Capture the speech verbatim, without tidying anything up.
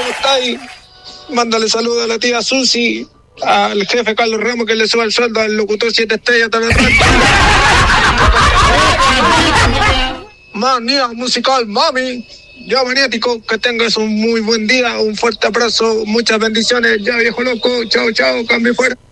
¿cómo estáis? Mándale saludos a la tía Susi, al jefe Carlos Ramos que le suba el sueldo, al locutor siete estrellas también. Manía musical, mami. Yo, maniático, que tengas un muy buen día, un fuerte abrazo, muchas bendiciones. Ya, viejo loco, chao, chao, cambio fuera.